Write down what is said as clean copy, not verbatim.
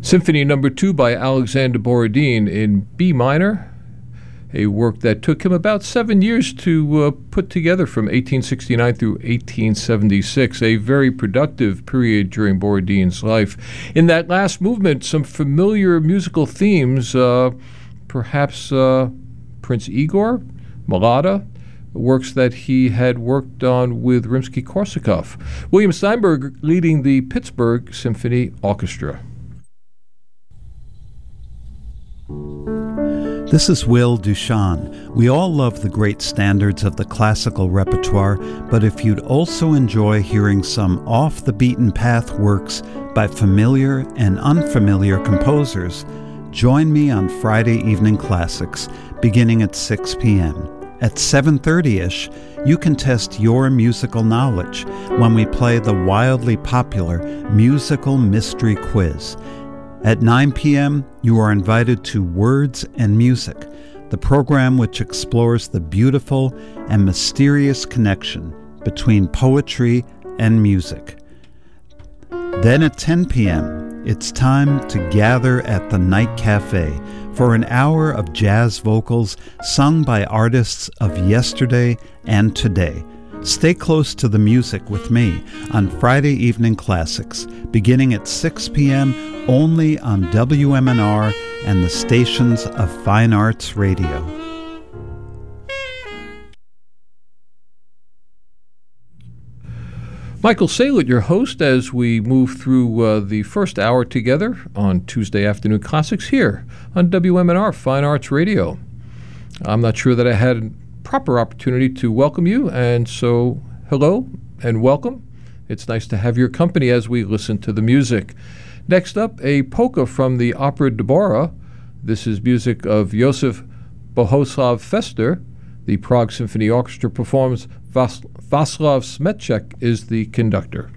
Symphony Number 2 by Alexander Borodin in B minor, a work that took him about 7 years to put together from 1869 through 1876, a very productive period during Borodin's life. In that last movement, some familiar musical themes, perhaps Prince Igor, Malada, works that he had worked on with Rimsky-Korsakov. William Steinberg leading the Pittsburgh Symphony Orchestra. This is Will Duchan. We all love the great standards of the classical repertoire, but if you'd also enjoy hearing some off-the-beaten-path works by familiar and unfamiliar composers, join me on Friday Evening Classics, beginning at 6 p.m. At 7:30-ish, you can test your musical knowledge when we play the wildly popular Musical Mystery Quiz. At 9 p.m., you are invited to Words and Music, the program which explores the beautiful and mysterious connection between poetry and music. Then at 10 p.m., it's time to gather at the Night Cafe for an hour of jazz vocals sung by artists of yesterday and today. Stay close to the music with me on Friday Evening Classics, beginning at 6 p.m. only on WMNR and the stations of Fine Arts Radio. Michael Saylor, your host, as we move through the first hour together on Tuesday Afternoon Classics here on WMNR Fine Arts Radio. I'm not sure that I had a proper opportunity to welcome you, and so hello and welcome. It's nice to have your company as we listen to the music. Next up, a polka from the Opera Dubara. This is music of Josef Bohuslav Fester. The Prague Symphony Orchestra performs. Václav Smetček is the conductor.